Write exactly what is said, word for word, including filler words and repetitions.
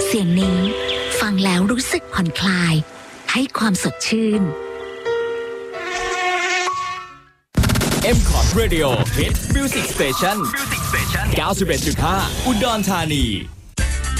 เสียงนี้ฟังแล้วรู้สึกผ่อนคลายให้ความสดชื่นเอ็ม คอร์ด Radio Hit Music Station เก้าสิบเอ็ดจุดห้า อุดรธานี